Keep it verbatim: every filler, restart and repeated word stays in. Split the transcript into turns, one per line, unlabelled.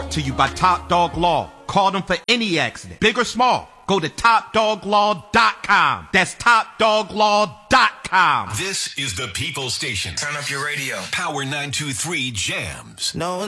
Brought to you by Top Dog Law. Call them for any accident, big or small. Go to top dog law dot com. That's top dog law dot com.
This is the People Station.
Turn up your radio.
Power nine two three Jams.
No